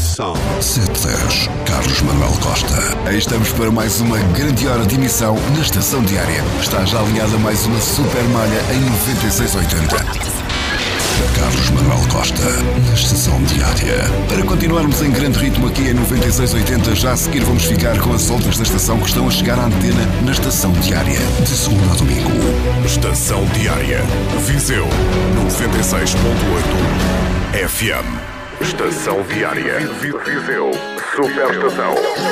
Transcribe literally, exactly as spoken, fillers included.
sete dez, Carlos Manuel Costa. Aí estamos para mais uma grande hora de emissão na Estação Diária. Está já alinhada mais uma super malha em noventa e seis oitenta. Carlos Manuel Costa, na Estação Diária. Para continuarmos em grande ritmo aqui em noventa e seis oitenta, já a seguir vamos ficar com as outras da estação que estão a chegar à antena na Estação Diária, de segunda a domingo. Estação Diária, Viseu, noventa e seis ponto oito F M. Estação Diária, Viseu, Superestação.